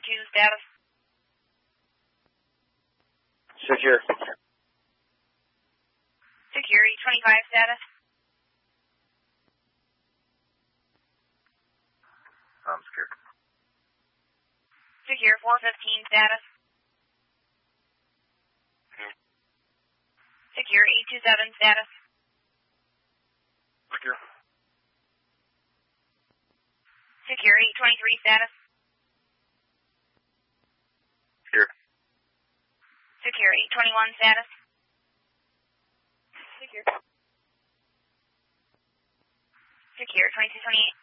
status. Secure. Secure 825 status. I'm secure. Secure 415 status. Secure 827 status. Secure. Secure 823 status. Secure. Secure 821 status. Secure. Secure 2228.